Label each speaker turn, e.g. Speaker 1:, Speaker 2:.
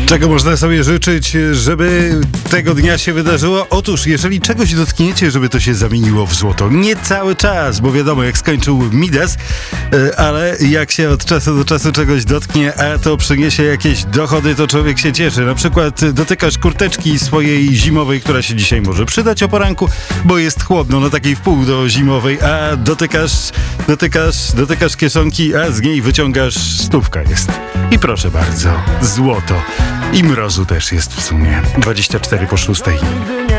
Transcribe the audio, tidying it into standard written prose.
Speaker 1: Czego można sobie życzyć, żeby tego dnia się wydarzyło? Otóż, jeżeli czegoś dotkniecie, żeby to się zamieniło w złoto. Nie cały czas, bo wiadomo, jak skończył Midas, ale jak się od czasu do czasu czegoś dotknie, a to przyniesie jakieś dochody, to człowiek się cieszy. Na przykład dotykasz kurteczki swojej zimowej, która się dzisiaj może przydać o poranku, bo jest chłodno, no takiej wpół do zimowej, a dotykasz kieszonki, a z niej wyciągasz stówka jest. I proszę bardzo, złoto. I mrozu też jest w sumie. 24 po 6.